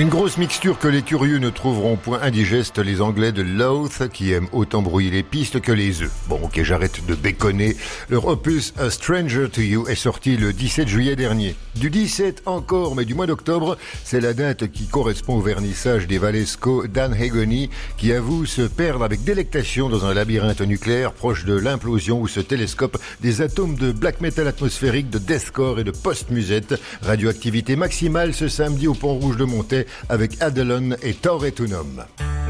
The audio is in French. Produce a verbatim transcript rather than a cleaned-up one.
Une grosse mixture que les curieux ne trouveront point indigeste, les Anglais de Louth, qui aiment autant brouiller les pistes que les œufs. Bon, ok, j'arrête de béconner. Leur opus A Stranger to You est sorti le dix-sept juillet dernier. Du dix-sept encore, mais du mois d'octobre, c'est la date qui correspond au vernissage des Valesco Dan Hagony, qui avoue se perdre avec délectation dans un labyrinthe nucléaire proche de l'implosion où se télescopent des atomes de black metal atmosphérique, de deathcore et de post-musette. Radioactivité maximale ce samedi au Pont Rouge de Montaix avec Adelon et Tauretunum.